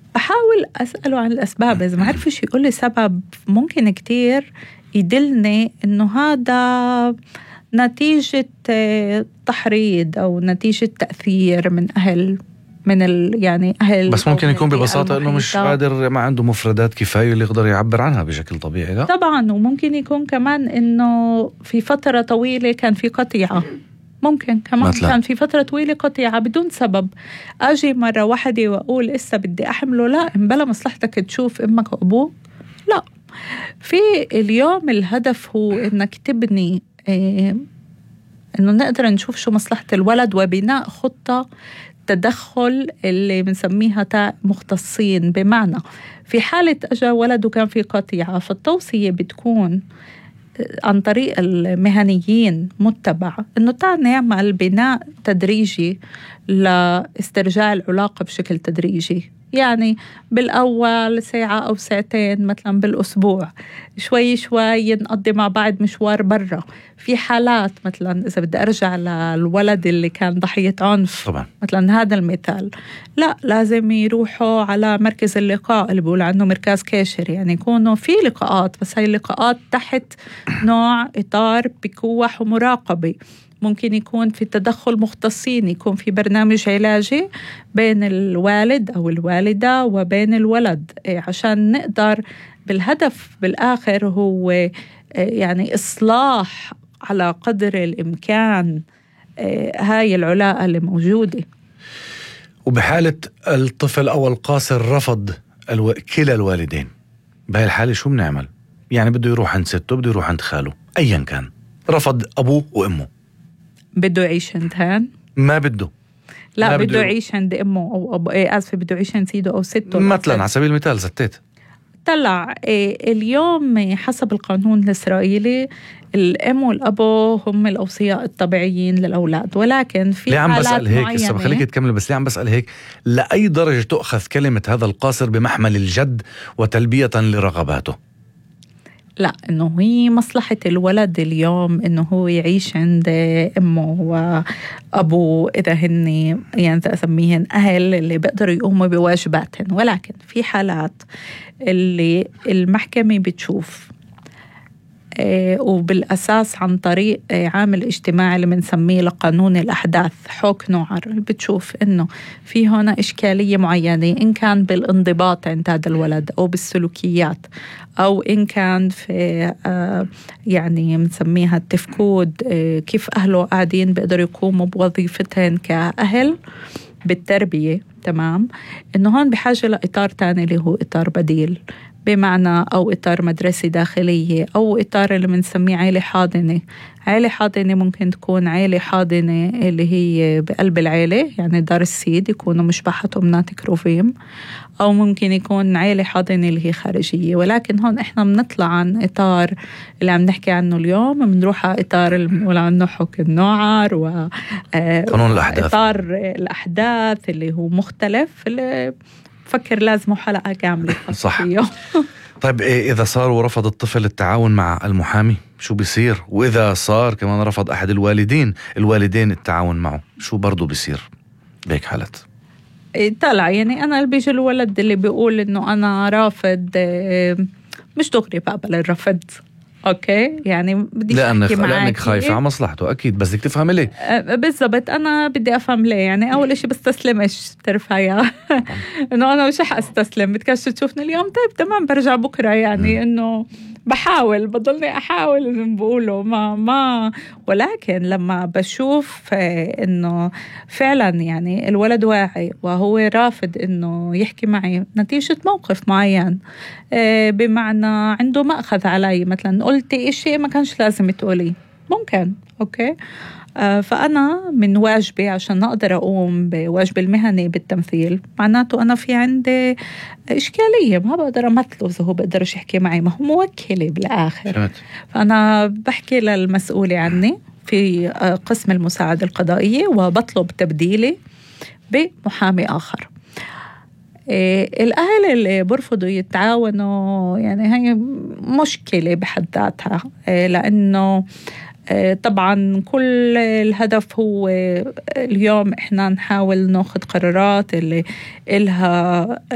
بحاول أسأله عن الأسباب. إذا ما عرفش يقول لي سبب ممكن كتير يدلني إنه هذا نتيجة تحريض أو نتيجة تأثير من أهل يعني أهل. بس ممكن يكون ببساطة إنه مش قادر، ما عنده مفردات كفاية اللي يقدر يعبر عنها بشكل طبيعي. لا طبعا، وممكن يكون كمان إنه في فترة طويلة كان في قطيعة، ممكن كمان مثلا كان في فترة طويلة قطيعة بدون سبب. أجي مرة واحدة وأقول إسا بدي أحمله، لا بلا مصلحتك تشوف أمك وأبوك. لا، في اليوم الهدف هو إنك تبني إنه نقدر نشوف شو مصلحة الولد وبناء خطة تدخل اللي بنسميها مختصين. بمعنى في حالة أجا ولد وكان في قطيعة، فالتوصية بتكون عن طريق المهنيين متبع إنه نعمل بناء تدريجي لاسترجاع العلاقة بشكل تدريجي. يعني بالأول ساعة أو ساعتين مثلا بالأسبوع، شوي شوي نقضي مع بعض مشوار برا. في حالات مثلا إذا بدي أرجع للولد اللي كان ضحية عنف طبعا، مثلا هذا المثال، لا لازم يروحوا على مركز اللقاء اللي بيقول عنه مركز كاشر، يعني يكونوا في لقاءات، بس هاي اللقاءات تحت نوع إطار بكوح ومراقبة. ممكن يكون في تدخل مختصين، يكون في برنامج علاجي بين الوالد أو الوالدة وبين الولد، عشان نقدر بالهدف بالآخر هو يعني إصلاح على قدر الإمكان هاي العلاقة اللي موجودة. وبحالة الطفل أو القاصر رفض كلا الوالدين، بهاي الحالة شو بنعمل؟ يعني بده يروح عند سته، بده يروح عند خاله، أيا كان، رفض أبوه وأمه، بده يعيش عندهن؟ ما بده، لا بده يعيش عند أمه أو أبو بده يعيش عند سيده أو سته مثلا على سبيل المثال. زتيت طلع اليوم حسب القانون الإسرائيلي الأم والأبو هم الأوصياء الطبيعيين للأولاد، ولكن في ليه عم بسأل هيك؟ معينة بخليك تكمل، بس ليه عم بسأل هيك؟ لأي درجة تؤخذ كلمة هذا القاصر بمحمل الجد وتلبية لرغباته؟ لا، إنه هي مصلحة الولد اليوم إنه هو يعيش عند أمه وأبوه إذا هن يعني أسميهن أهل اللي بيقدروا يقوموا بواجباتهن. ولكن في حالات اللي المحكمة بتشوف وبالأساس عن طريق عامل اجتماعي اللي بنسميه لقانون الأحداث حوك نوعر، بتشوف إنه في هنا إشكالية معينة، إن كان بالانضباط عند هذا الولد أو بالسلوكيات، أو إن كان في يعني بنسميها التفكود، كيف أهله قاعدين بيقدروا يقوموا بوظيفتهم كأهل بالتربية. تمام، إنه هون بحاجة لإطار تاني اللي هو إطار بديل، بمعنى أو إطار مدرسة داخلية أو إطار اللي بنسميه عائلة حاضنة. عائلة حاضنة ممكن تكون عائلة حاضنة اللي هي بقلب العائلة، يعني دار السيد يكونوا مشبحة أمنات كروفيم، أو ممكن يكون عائلة حاضنة اللي هي خارجية. ولكن هون إحنا بنطلع عن إطار اللي عم نحكي عنه اليوم، بنروح على إطار اللي بنقول عنه حكم النوعر قانون الأحداث، إطار الأحداث اللي هو مختلف، اللي فكر لازمه حلقة كاملة صح. طيب إذا صار ورفض الطفل التعاون مع المحامي شو بيصير؟ وإذا صار كمان رفض أحد الوالدين التعاون معه شو برضو بيصير بهيك حالات؟ طلع يعني أنا اللي بيجي الولد اللي بيقول إنه أنا رافض، مش دغري بقبل الرفض. أوكي، يعني بدي أحكي معك لأنك خايفة على مصلحته أكيد، بس بدك تفهم ليه. بالضبط، أنا بدي أفهم ليه. يعني أول إشي بستسلمش، تعرفها إنه أنا مش حأستسلم، بدكش تشوفني اليوم طيب تمام برجع بكرة. يعني إنه بحاول، بضلني أحاول إنه بقوله ما ولكن لما بشوف إنه فعلا يعني الولد واعي وهو رافض إنه يحكي معي نتيجة موقف معين، بمعنى عنده مأخذ علي، مثلا قلتي إشي ما كانش لازم تقولي، ممكن أوكي، فأنا من واجبي عشان أقدر أقوم بواجب المهني بالتمثيل، معناته أنا في عندي إشكالية ما بقدر أمثله إذا هو بقدرش يحكي معي، ما هو موكلي بالآخر. فأنا بحكي للمسؤول عني في قسم المساعدة القضائية وبطلب تبديلي بمحامي آخر. الأهل اللي برفضوا يتعاونوا يعني هي مشكلة بحد ذاتها، لأنه طبعا كل الهدف هو اليوم إحنا نحاول ناخد قرارات اللي إلها